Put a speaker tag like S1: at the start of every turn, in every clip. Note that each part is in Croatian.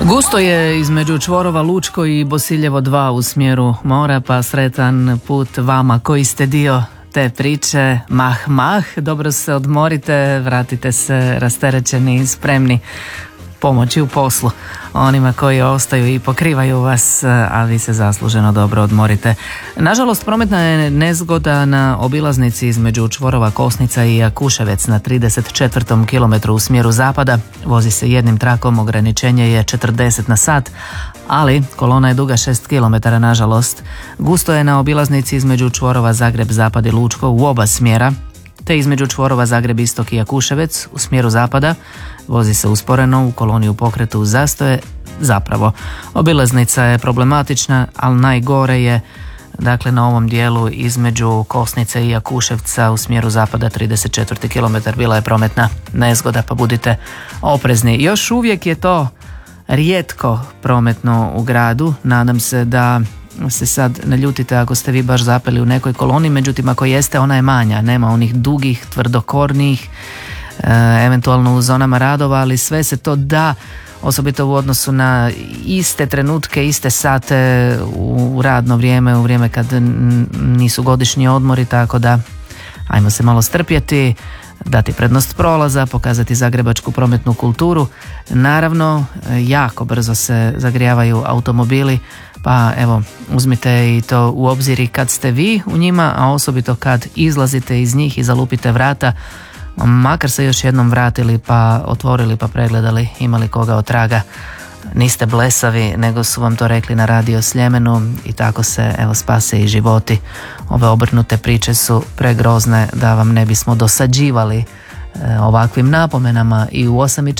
S1: Gusto je između čvorova Lučko i Bosiljevo 2 u smjeru mora, pa sretan put vama koji ste dio te priče. Mah, dobro se odmorite, vratite se rasterećeni i spremni pomoći u poslu onima koji ostaju i pokrivaju vas, a vi se zasluženo dobro odmorite. Nažalost, prometna je nezgoda na obilaznici između čvorova Kosnica i Jakuševec na 34. kilometru u smjeru zapada. Vozi se jednim trakom, ograničenje je 40 na sat, ali kolona je duga 6 km nažalost. Gusto je na obilaznici između čvorova Zagreb, Zapad i Lučko u oba smjera, te između čvorova Zagreb, Istok i Jakuševec u smjeru zapada. Vozi se usporeno, u koloni u pokretu zastoje. Zapravo, obilaznica je problematična, ali najgore je na ovom dijelu između Kosnice i Jakuševca u smjeru zapada 34. km bila je prometna nezgoda, pa budite oprezni. Još uvijek je to rijetko prometno u gradu. Nadam se da se sad ne ljutite ako ste vi baš zapeli u nekoj koloni, međutim ako jeste, ona je manja, nema onih dugih, tvrdokornih, eventualno u zonama radova, ali sve se to da, osobito u odnosu na iste trenutke, iste sate u radno vrijeme, u vrijeme kad nisu godišnji odmori, tako da ajmo se malo strpjeti, dati prednost prolaza, pokazati zagrebačku prometnu kulturu. Naravno, jako brzo se zagrijavaju automobili, pa evo, uzmite i to u obzir i kad ste vi u njima, a osobito kad izlazite iz njih i zalupite vrata, makar se još jednom vratili pa otvorili pa pregledali imali koga otraga. Niste blesavi, nego su vam to rekli na Radio Sljemenu i tako se evo spase i životi. Ove obrnute priče su pregrozne da vam ne bismo dosađivali ovakvim napomenama i u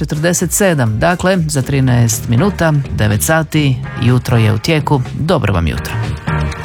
S1: 8:47. Dakle, za 13 minuta, 9 sati, jutro je u tijeku. Dobro vam jutro.